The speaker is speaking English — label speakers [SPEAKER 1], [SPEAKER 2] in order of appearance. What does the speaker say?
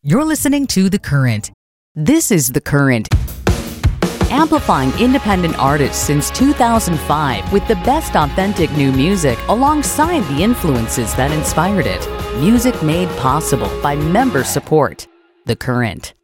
[SPEAKER 1] You're listening to The Current. This is The Current, amplifying independent artists since 2005 with the best authentic new music alongside the influences that inspired it. Music made possible by member support. The Current.